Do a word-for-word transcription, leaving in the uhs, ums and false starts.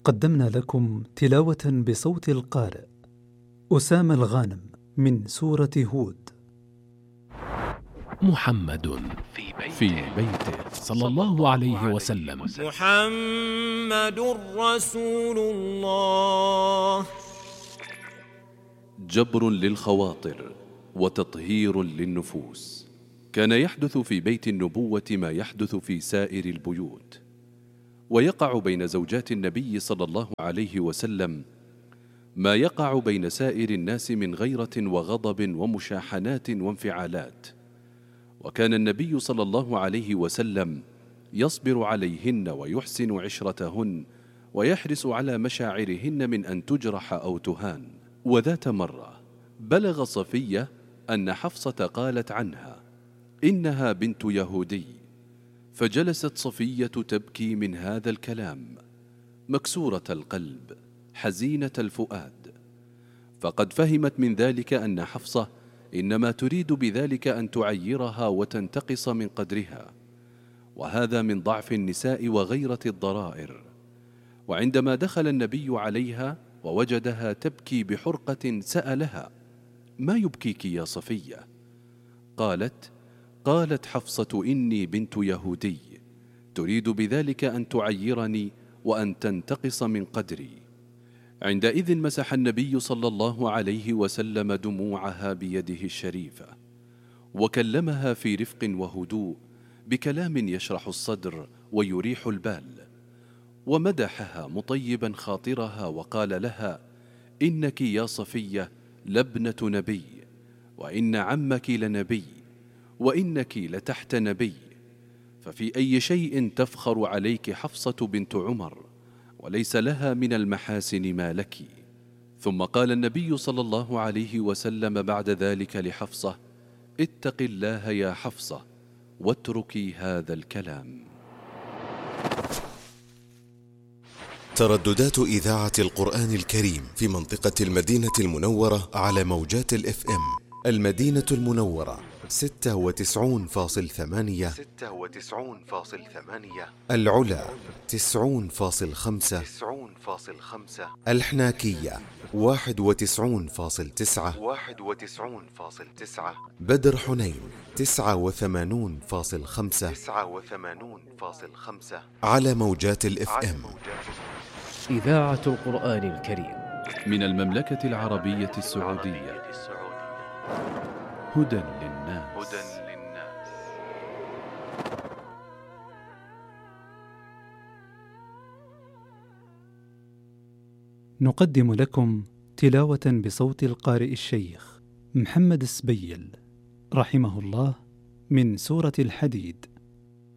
قدمنا لكم تلاوة بصوت القارئ أسامة الغانم من سورة هود. محمد في بيته, في بيته صلى الله عليه وسلم. محمد رسول الله. جبر للخواطر وتطهير للنفوس. كان يحدث في بيت النبوة ما يحدث في سائر البيوت، ويقع بين زوجات النبي صلى الله عليه وسلم ما يقع بين سائر الناس من غيرة وغضب ومشاحنات وانفعالات، وكان النبي صلى الله عليه وسلم يصبر عليهن ويحسن عشرتهن ويحرص على مشاعرهن من أن تجرح أو تهان. وذات مرة بلغ صفية أن حفصة قالت عنها إنها بنت يهودي، فجلست صفية تبكي من هذا الكلام مكسورة القلب حزينة الفؤاد، فقد فهمت من ذلك أن حفصة إنما تريد بذلك أن تعيرها وتنتقص من قدرها، وهذا من ضعف النساء وغيرة الضرائر. وعندما دخل النبي عليها ووجدها تبكي بحرقة سألها: ما يبكيك يا صفية؟ قالت: قالت حفصة إني بنت يهودي، تريد بذلك أن تعيرني وأن تنتقص من قدري. عندئذ مسح النبي صلى الله عليه وسلم دموعها بيده الشريفة، وكلمها في رفق وهدوء بكلام يشرح الصدر ويريح البال، ومدحها مطيبا خاطرها وقال لها: إنك يا صفية لابنة نبي، وإن عمك لنبي، وإنك لتحت نبي، ففي أي شيء تفخر عليك حفصة بنت عمر، وليس لها من المحاسن ما لك. ثم قال النبي صلى الله عليه وسلم بعد ذلك لحفصة: اتق الله يا حفصة واتركي هذا الكلام. ترددات إذاعة القرآن الكريم في منطقة المدينة المنورة على موجات الاف ام. المدينة المنورة ستة وتسعون فاصل ثمانية ستة وتسعون فاصل ثمانية، العلا تسعون فاصل خمسة تسعون فاصل خمسة، الحناكية واحد وتسعون فاصل تسعة واحد وتسعون فاصل تسعة، بدر حنين تسعة وثمانون فاصل خمسة تسعة وثمانون فاصل خمسة، على موجات الاف ام. إذاعة القرآن الكريم من المملكة العربية السعودية. هدى للناس. هدى للناس. نقدم لكم تلاوة بصوت القارئ الشيخ محمد السبيل رحمه الله من سورة الحديد.